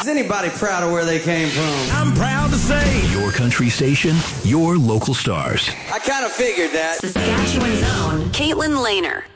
Is anybody proud of where they came from? I'm proud to say. Your country station, your local stars. I kind of figured that. Saskatchewan's own Caitlin Lehner.